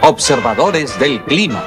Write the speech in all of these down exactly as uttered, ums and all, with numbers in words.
observadores del clima.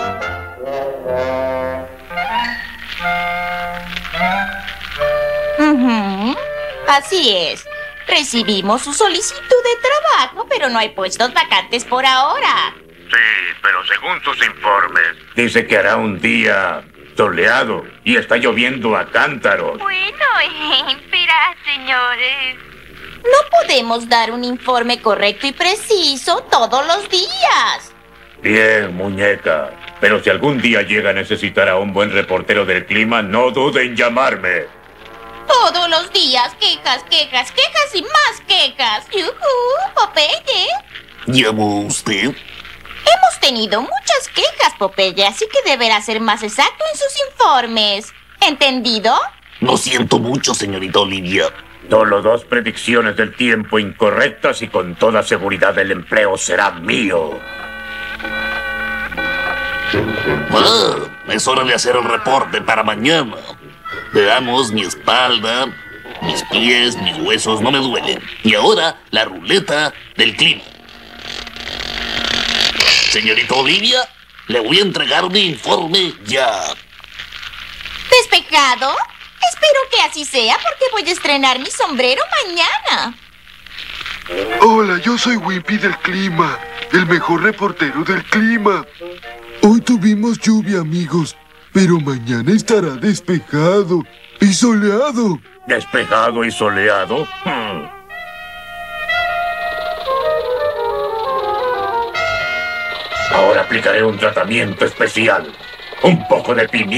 Uh-huh. Así es. Recibimos su solicitud de trabajo, pero no hay puestos vacantes por ahora. Sí, pero según sus informes, dice que hará un día soleado y está lloviendo a cántaros. Bueno, espera, señores. No podemos dar un informe correcto y preciso todos los días. Bien, muñeca. Pero si algún día llega a necesitar a un buen reportero del clima, no dude en llamarme. Todos los días, quejas, quejas, quejas y más quejas. ¡Yujú! Popeye. ¿Llamó usted? Hemos tenido muchas quejas, Popeye, así que deberá ser más exacto en sus informes. ¿Entendido? Lo siento mucho, señorita Olivia. Solo dos predicciones del tiempo incorrectas y con toda seguridad el empleo será mío. Ah, es hora de hacer el reporte para mañana. Veamos, mi espalda, mis pies, mis huesos no me duelen. Y ahora, la ruleta del clima. Señorita Olivia, le voy a entregar mi informe ya. ¿Despejado? Espero que así sea porque voy a estrenar mi sombrero mañana. Hola, yo soy Wimpy del clima, el mejor reportero del clima. Hoy tuvimos lluvia, amigos, pero mañana estará despejado y soleado. ¿Despejado y soleado? Hmm. Ahora aplicaré un tratamiento especial. Un poco de pimienta.